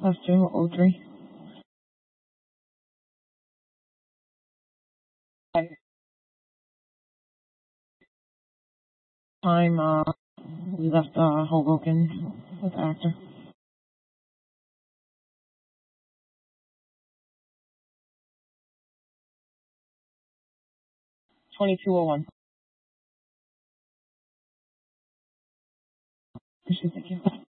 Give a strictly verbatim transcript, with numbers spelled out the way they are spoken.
Last two oh three. Time, uh, we left, uh, Hoboken with actor. twenty-two oh one. Thank you.